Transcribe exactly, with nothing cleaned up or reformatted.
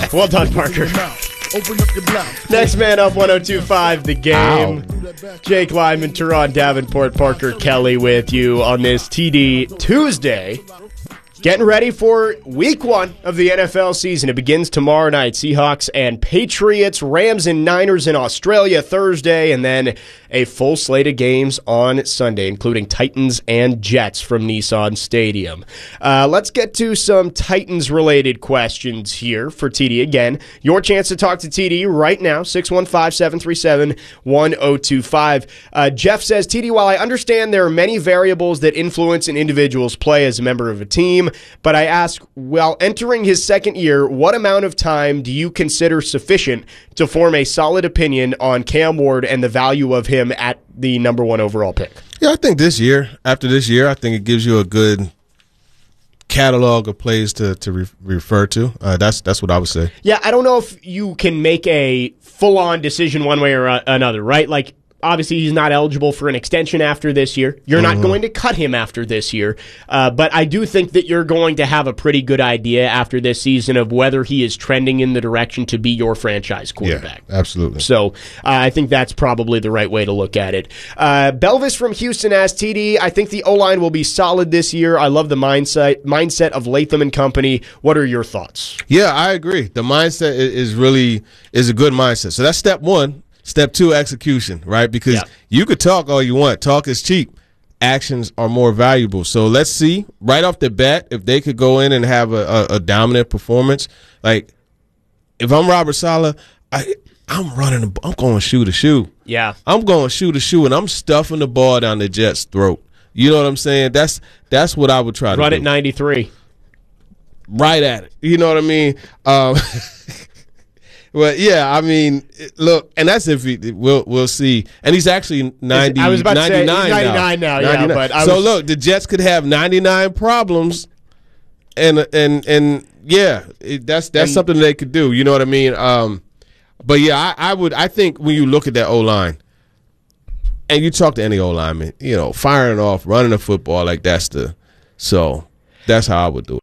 Well done, Parker. Next man up, one oh two point five The Game. Ow. Jake Lyman, Teron Davenport, Parker Kelly with you on this T D Tuesday. Getting ready for week one of the N F L season. It begins tomorrow night. Seahawks and Patriots, Rams and Niners in Australia Thursday, and then a full slate of games on Sunday, including Titans and Jets from Nissan Stadium. Uh, let's get to some Titans-related questions here for T D. Again, your chance to talk to T D right now, six one five, seven three seven, one oh two five. Uh, Jeff says, T D, while I understand there are many variables that influence an individual's play as a member of a team, but I ask, while entering his second year, what amount of time do you consider sufficient to form a solid opinion on Cam Ward and the value of him at the number one overall pick? Yeah, I think this year, after this year, I think it gives you a good catalog of plays to, to re- refer to. Uh, that's that's what I would say. Yeah, I don't know if you can make a full-on decision one way or uh, another, right? Like, obviously, he's not eligible for an extension after this year. You're not mm-hmm. going to cut him after this year. Uh, but I do think that you're going to have a pretty good idea after this season of whether he is trending in the direction to be your franchise quarterback. Yeah, absolutely. So uh, I think that's probably the right way to look at it. Uh, Belvis from Houston asks, T D, I think the O-line will be solid this year. I love the mindset mindset of Latham and company. What are your thoughts? Yeah, I agree. The mindset is really is a good mindset. So that's step one. Step two, execution, right? Because yeah. you could talk all you want. Talk is cheap. Actions are more valuable. So let's see right off the bat if they could go in and have a, a, a dominant performance. Like, if I'm Robert Saleh, I, I'm running. The, I'm going shoe to shoe. Yeah, I'm going shoe to shoe, and I'm stuffing the ball down the Jets' throat. You know what I'm saying? That's that's what I would try to run do. Run at ninety-three. Right at it. You know what I mean? Um, Well, yeah, I mean, look, and that's if he, we'll we'll see. And he's actually ninety. I was about to say he's ninety-nine now. now ninety-nine. Yeah, but I so was, look, the Jets could have ninety-nine problems, and and and yeah, it, that's that's and, something they could do. You know what I mean? Um, but yeah, I, I would. I think when you look at that O line, and you talk to any O lineman, you know, firing off, running the football, like that's the so. That's how I would do